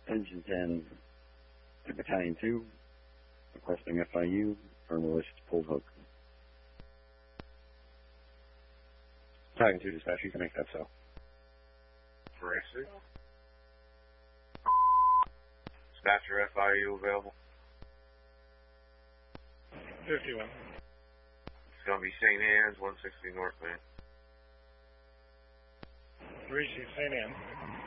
Engine 10 to Battalion 2, requesting FIU for malicious pulled hook. Battalion 2 dispatch, you can make that so. Correction. Dispatcher FIU available. 51. It's going to be St. Anne's, 160 North, man. Reaching St. Anne.